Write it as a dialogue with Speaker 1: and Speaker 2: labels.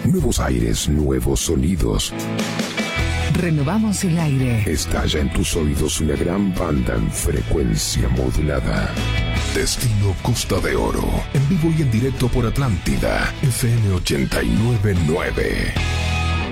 Speaker 1: Nuevos aires, nuevos sonidos.
Speaker 2: Renovamos el aire.
Speaker 1: Estalla en tus oídos una gran banda en frecuencia modulada. Destino Costa de Oro. En vivo y en directo por Atlántida. FM 89.9.